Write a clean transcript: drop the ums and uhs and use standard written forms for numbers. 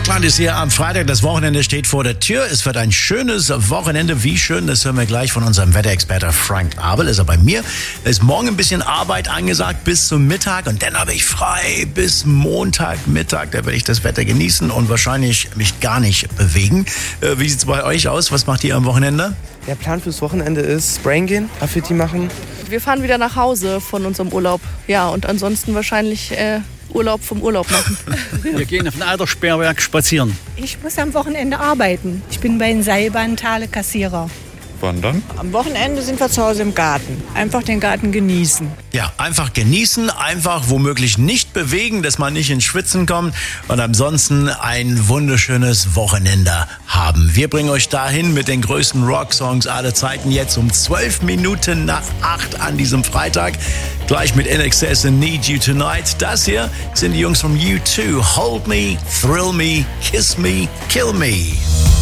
Rockland ist hier am Freitag. Das Wochenende steht vor der Tür. Es wird ein schönes Wochenende. Wie schön, das hören wir gleich von unserem Wetterexperte Frank Abel. Ist er bei mir. Es ist morgen ein bisschen Arbeit angesagt bis zum Mittag. Und dann habe ich frei bis Montagmittag. Da werde ich das Wetter genießen und wahrscheinlich mich gar nicht bewegen. Wie sieht es bei euch aus? Was macht ihr am Wochenende? Der Plan fürs Wochenende ist sprayen gehen, Graffiti machen. Wir fahren wieder nach Hause von unserem Urlaub. Ja, und ansonsten wahrscheinlich Urlaub vom Urlaub machen. Wir gehen auf ein Eidersperrwerk spazieren. Ich muss am Wochenende arbeiten. Ich bin bei den Seilbahntal Kassierer. Wandern? Am Wochenende sind wir zu Hause im Garten. Einfach den Garten genießen. Ja, einfach genießen, einfach womöglich nicht bewegen, dass man nicht ins Schwitzen kommt und ansonsten ein wunderschönes Wochenende haben. Wir bringen euch dahin mit den größten Rocksongs aller Zeiten jetzt um 12 Minuten nach 8 an diesem Freitag. Gleich mit INXS and Need You Tonight. Das hier sind die Jungs von U2. Hold Me, Thrill Me, Kiss Me, Kill Me.